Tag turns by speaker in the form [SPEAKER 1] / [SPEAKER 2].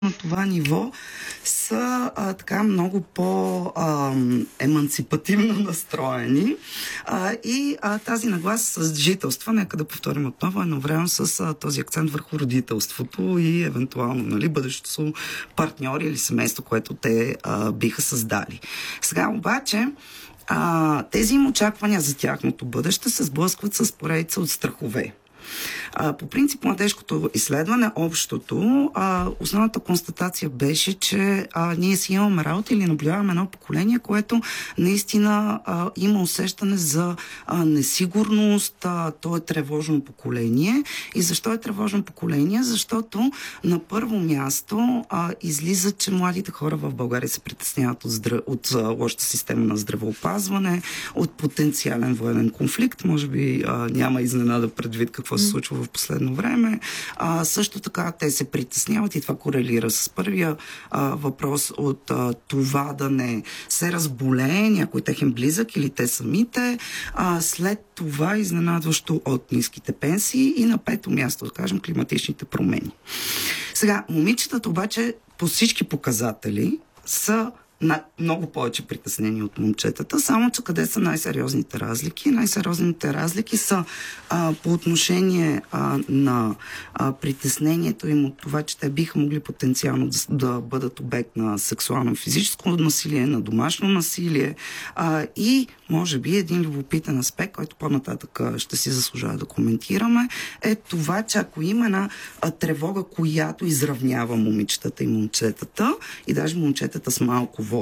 [SPEAKER 1] на това ниво са така много по-еманципативно настроени и тази нагласа с жителства, нека да повторим отново, едновременно с този акцент върху родителството и евентуално бъдещото партньори или семейство, което те биха създали. Сега обаче тези им очаквания за тяхното бъдеще се сблъскват с поредица от страхове. По принцип, младежкото изследване, общото, основната констатация беше, че ние си имаме работа или наблюдаваме едно поколение, което наистина има усещане за несигурност, то е тревожно поколение. И защо е тревожно поколение? Защото на първо място излиза, че младите хора в България се притесняват от лошата система на здравеопазване, от потенциален военен конфликт. Може би няма изненада предвид какво се случва в последно време. Също така те се притесняват и това корелира с първия въпрос от това да не се разболее някой техен близък или те самите. След това изненадващо от ниските пенсии и на пето място, да кажем, климатичните промени. Сега, момичетата обаче по всички показатели са много повече притеснени от момчетата, само че къде са най-сериозните разлики? Най-сериозните разлики са по отношение на притеснението им от това, че те биха могли потенциално да бъдат обект на сексуално физическо насилие, на домашно насилие и може би един любопитен аспект, който по-нататък ще си заслужава да коментираме, е това, че ако има една тревога, която изравнява момичетата и момчетата, и даже момчетата с малко